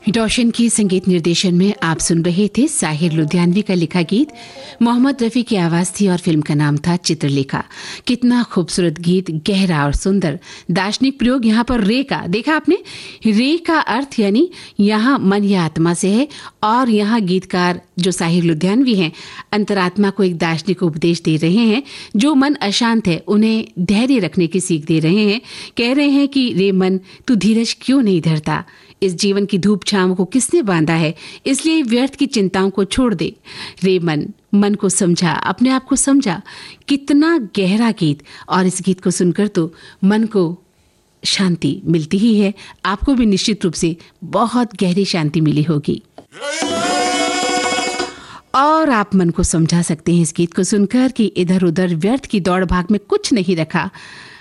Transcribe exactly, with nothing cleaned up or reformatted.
रोशन के संगीत निर्देशन में आप सुन रहे थे साहिर लुधियानवी का लिखा गीत। मोहम्मद रफ़ी की आवाज़ थी और फिल्म का नाम था चित्रलेखा। कितना खूबसूरत गीत, गहरा और सुंदर। दार्शनिक प्रयोग यहाँ पर रे का देखा आपने। रे का अर्थ यानी यहाँ मन या आत्मा से है, और यहाँ गीतकार जो साहिर लुधियानवी हैं अंतरात्मा को एक दार्शनिक उपदेश दे रहे हैं। जो मन अशांत है उन्हें धैर्य रखने की सीख दे रहे हैं। कह रहे हैं कि रे मन, तू धीरज क्यों नहीं धरता? इस जीवन की धूप छांव को किसने बांधा है? इसलिए व्यर्थ की चिंताओं को छोड़ दे। रे मन, मन को समझा, अपने आप को समझा। कितना गहरा गीत, और इस गीत को सुनकर तो मन को शांति मिलती ही है। आपको भी निश्चित रूप से बहुत गहरी शांति मिली होगी, और आप मन को समझा सकते हैं इस गीत को सुनकर कि इधर उधर व्यर्थ की दौड़ भाग में कुछ नहीं रखा।